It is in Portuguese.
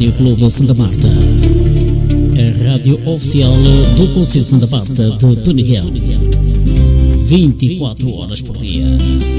Rádio Clube Santa Marta, a rádio oficial do Conselho de Santa Marta de Tuniguel, 24 horas por dia.